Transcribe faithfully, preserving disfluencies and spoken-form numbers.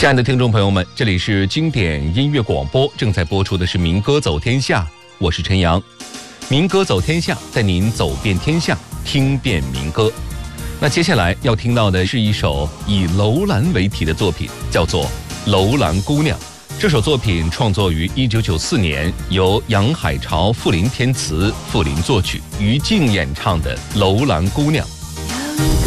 亲爱的听众朋友们，这里是经典音乐广播，正在播出的是民歌走天下，我是陈阳。民歌走天下，带您走遍天下，听遍民歌。那接下来要听到的是一首以楼兰为题的作品，叫做《楼兰姑娘》。这首作品创作于一九九四年，由杨海潮、傅林填词，傅林作曲，于静演唱的《楼兰姑娘》。